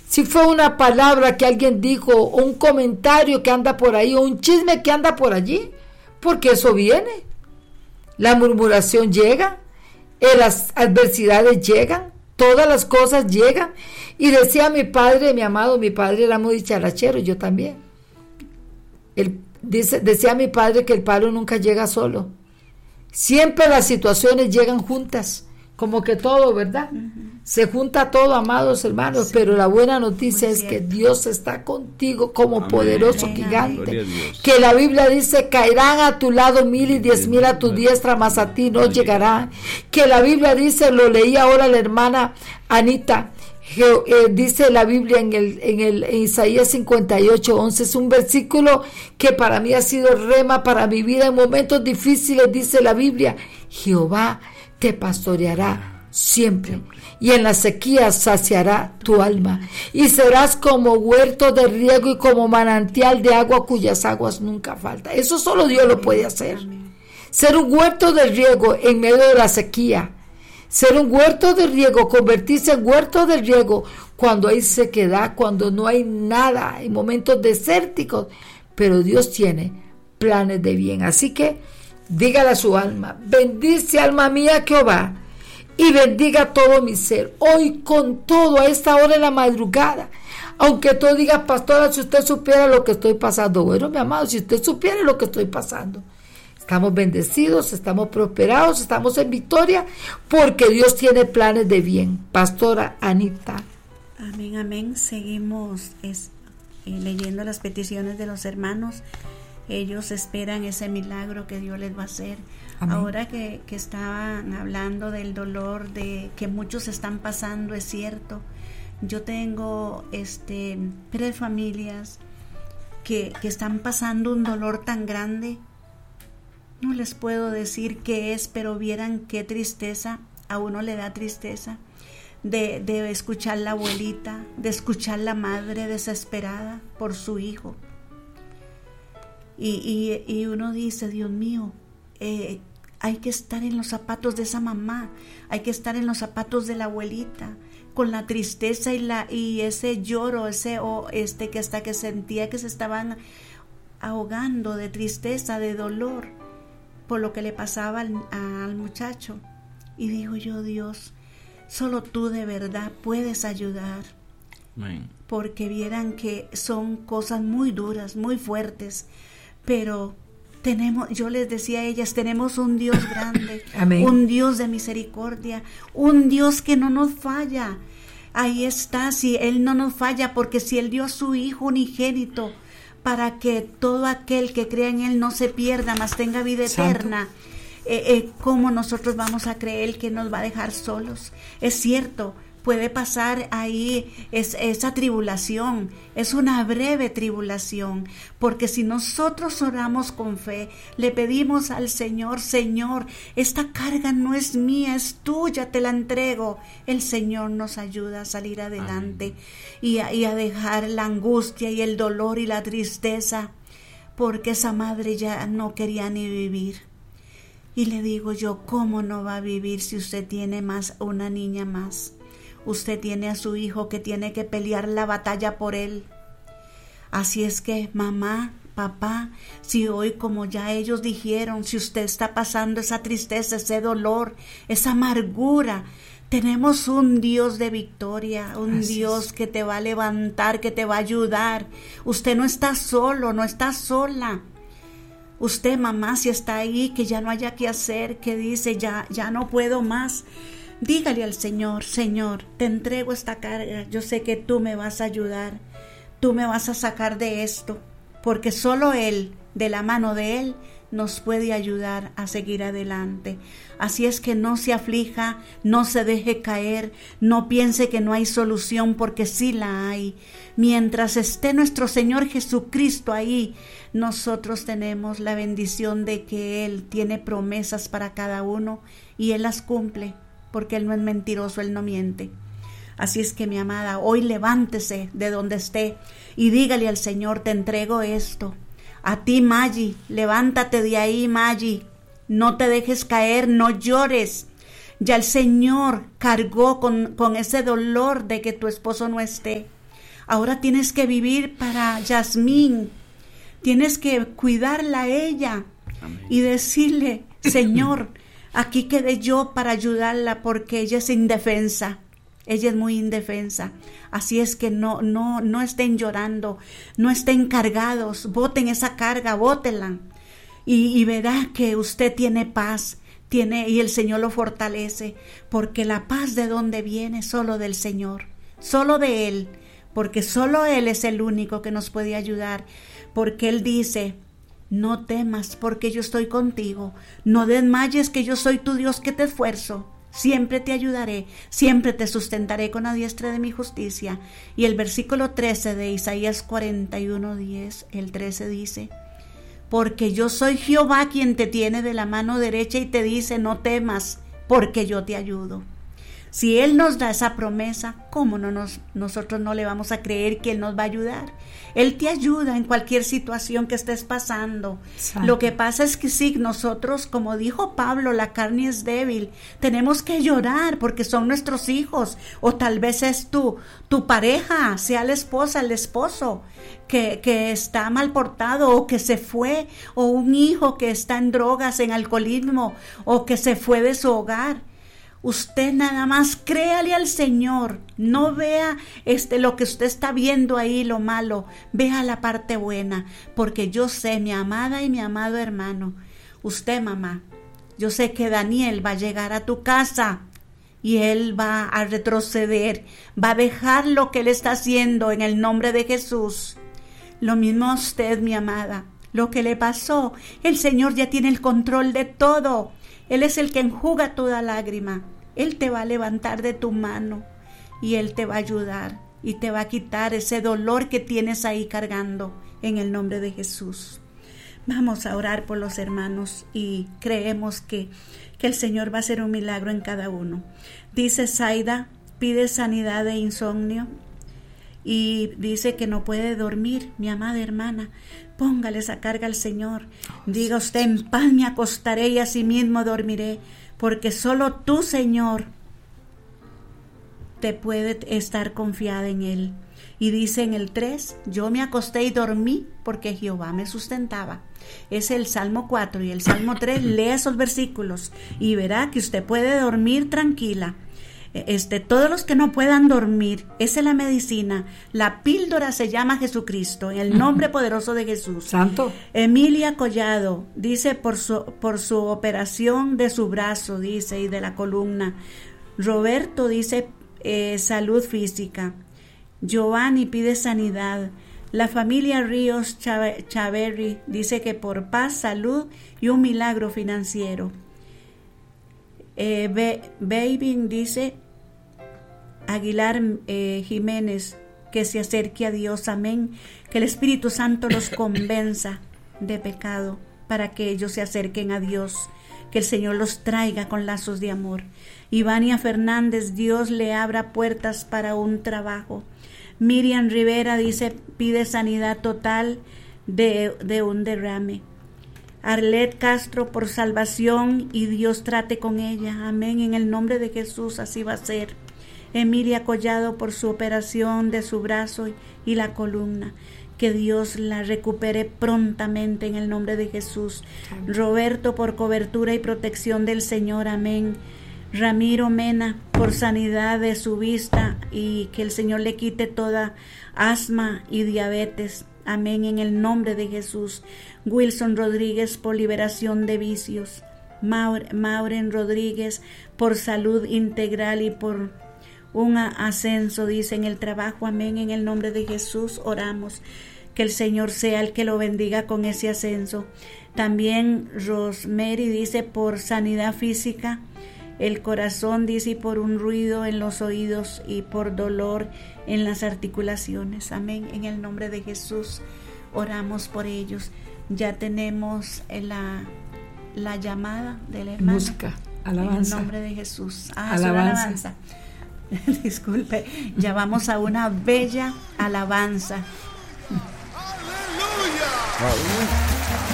si fue una palabra que alguien dijo, o un comentario que anda por ahí, o un chisme que anda por allí, porque eso viene. La murmuración llega, las adversidades llegan, todas las cosas llegan. Y decía mi padre, mi amado, mi padre era muy dicharachero, yo también. Decía mi padre que el palo nunca llega solo. Siempre las situaciones llegan juntas, como que todo, ¿verdad? Se junta todo, amados hermanos, pero la buena noticia es que Dios está contigo como poderoso gigante. Que la Biblia dice, caerán a tu lado 1000 y 10,000 a tu diestra, mas a ti no llegarán. Que la Biblia dice, lo leí ahora la hermana Anita, dice la Biblia en Isaías 58:11, es un versículo que para mí ha sido rema para mi vida en momentos difíciles. Dice la Biblia, Jehová te pastoreará siempre, y en la sequía saciará tu alma, y serás como huerto de riego y como manantial de agua cuyas aguas nunca faltan. Eso solo Dios lo puede hacer. Ser un huerto de riego en medio de la sequía. Ser un huerto de riego, convertirse en huerto de riego cuando hay sequedad, cuando no hay nada, en momentos desérticos, pero Dios tiene planes de bien. Así que dígale a su alma, bendice alma mía Jehová, y bendiga todo mi ser, hoy con todo, a esta hora en la madrugada. Aunque tú digas, pastora, si usted supiera lo que estoy pasando, bueno, mi amado, si usted supiera lo que estoy pasando, estamos bendecidos, estamos prosperados, estamos en victoria, porque Dios tiene planes de bien. Pastora Anita. Amén, amén. Seguimos leyendo las peticiones de los hermanos. Ellos esperan ese milagro que Dios les va a hacer. Amén. Ahora que estaban hablando del dolor de que muchos están pasando, es cierto. Yo tengo 3 familias que están pasando un dolor tan grande. No les puedo decir qué es, pero vieran qué tristeza. A uno le da tristeza de escuchar la abuelita, de escuchar la madre desesperada por su hijo. Y uno dice, Dios mío, hay que estar en los zapatos de esa mamá, hay que estar en los zapatos de la abuelita, con la tristeza y ese lloro, que hasta que sentía que se estaban ahogando de tristeza, de dolor, por lo que le pasaba al muchacho. Y digo yo, Dios, solo tú de verdad puedes ayudar. Amén. Porque vieran que son cosas muy duras, muy fuertes, pero yo les decía a ellas, tenemos un Dios grande, Amén. Un Dios de misericordia, un Dios que no nos falla. Ahí está, si Él no nos falla, porque si Él dio a su Hijo unigénito para que todo aquel que crea en Él no se pierda, mas tenga vida eterna, ¿cómo nosotros vamos a creer que nos va a dejar solos? Es cierto, puede pasar ahí esa tribulación, es una breve tribulación, porque si nosotros oramos con fe, le pedimos al Señor, Señor, esta carga no es mía, es tuya, te la entrego, el Señor nos ayuda a salir adelante y a dejar la angustia y el dolor y la tristeza, porque esa madre ya no quería ni vivir. Y le digo yo, ¿cómo no va a vivir si usted tiene una niña más? Usted tiene a su hijo que tiene que pelear la batalla por él. Así es que, mamá, papá, si hoy, como ya ellos dijeron, si usted está pasando esa tristeza, ese dolor, esa amargura, tenemos un Dios de victoria, un Dios que te va a levantar, que te va a ayudar. Usted no está solo, no está sola. Usted, mamá, si está ahí, que ya no haya que hacer, que dice, ya no puedo más, dígale al Señor, Señor, te entrego esta carga, yo sé que tú me vas a ayudar, tú me vas a sacar de esto, porque solo Él, de la mano de Él, nos puede ayudar a seguir adelante. Así es que no se aflija, no se deje caer, no piense que no hay solución, porque sí la hay. Mientras esté nuestro Señor Jesucristo ahí, nosotros tenemos la bendición de que Él tiene promesas para cada uno y Él las cumple, porque Él no es mentiroso, Él no miente. Así es que, mi amada, hoy levántese de donde esté y dígale al Señor, te entrego esto. A ti, Maggie, levántate de ahí, Maggie, no te dejes caer, no llores. Ya el Señor cargó con ese dolor de que tu esposo no esté. Ahora tienes que vivir para Yasmín. Tienes que cuidarla a ella. Amén. Y decirle, Señor, aquí quedé yo para ayudarla porque ella es indefensa. Ella es muy indefensa. Así es que no estén llorando, no estén cargados. Boten esa carga, bótenla. Y verá que usted tiene paz. Y el Señor lo fortalece. Porque la paz, ¿de dónde viene? Solo del Señor. Solo de Él. Porque solo Él es el único que nos puede ayudar. Porque Él dice, no temas porque yo estoy contigo. No desmayes que yo soy tu Dios que te esfuerzo. Siempre te ayudaré, siempre te sustentaré con la diestra de mi justicia. Y el versículo 13 de Isaías 41:10, el 13 dice, porque yo soy Jehová quien te tiene de la mano derecha y te dice, no temas, porque yo te ayudo. Si Él nos da esa promesa, ¿cómo nosotros no le vamos a creer que Él nos va a ayudar? Él te ayuda en cualquier situación que estés pasando. Santo. Lo que pasa es que sí, nosotros, como dijo Pablo, la carne es débil. Tenemos que llorar porque son nuestros hijos. O tal vez es tu pareja, sea la esposa, el esposo, que está mal portado o que se fue. O un hijo que está en drogas, en alcoholismo, o que se fue de su hogar. Usted nada más créale al Señor, no vea lo que usted está viendo ahí, lo malo, vea la parte buena, porque yo sé, mi amada y mi amado hermano, usted mamá, yo sé que Daniel va a llegar a tu casa y él va a retroceder, va a dejar lo que él está haciendo en el nombre de Jesús. Lo mismo a usted, mi amada, lo que le pasó, el Señor ya tiene el control de todo, Él es el que enjuga toda lágrima. Él te va a levantar de tu mano y Él te va a ayudar y te va a quitar ese dolor que tienes ahí cargando en el nombre de Jesús. Vamos a orar por los hermanos y creemos que el Señor va a hacer un milagro en cada uno. Dice Zaida, pide sanidad de insomnio y dice que no puede dormir. Mi amada hermana, póngale esa carga al Señor. Diga usted, en paz me acostaré y asimismo dormiré. Porque solo tú, Señor, te puede estar confiada en Él. Y dice en el 3, yo me acosté y dormí porque Jehová me sustentaba. Es el Salmo 4 y el Salmo 3, lea esos versículos y verá que usted puede dormir tranquila. Todos los que no puedan dormir, esa es la medicina. La píldora se llama Jesucristo, en el nombre poderoso de Jesús. Santo. Emilia Collado dice por su operación de su brazo, dice, y de la columna. Roberto dice salud física. Giovanni pide sanidad. La familia Ríos Chaverri dice que por paz, salud y un milagro financiero. Baby dice Aguilar Jiménez que se acerque a Dios, amén, que el Espíritu Santo los convenza de pecado para que ellos se acerquen a Dios, que el Señor los traiga con lazos de amor. Ivania Fernández, Dios le abra puertas para un trabajo. Miriam Rivera dice pide sanidad total de un derrame. Arlet Castro por salvación y Dios trate con ella, amén, en el nombre de Jesús así va a ser. Emilia Collado por su operación de su brazo y la columna, que Dios la recupere prontamente en el nombre de Jesús. Amén. Roberto por cobertura y protección del Señor, amén. Ramiro Mena por sanidad de su vista y que el Señor le quite toda asma y diabetes, amén, en el nombre de Jesús. Wilson Rodríguez por liberación de vicios. Maureen Rodríguez por salud integral y por un ascenso, dice, en el trabajo, amén, en el nombre de Jesús oramos. Que el Señor sea el que lo bendiga con ese ascenso. También Rosemary dice por sanidad física, el corazón, dice, y por un ruido en los oídos y por dolor en las articulaciones, amén, en el nombre de Jesús oramos por ellos. Ya tenemos la llamada del hermano. Música, alabanza. En el nombre de Jesús. Alabanza. Disculpe, ya vamos a una bella alabanza. ¡Aleluya!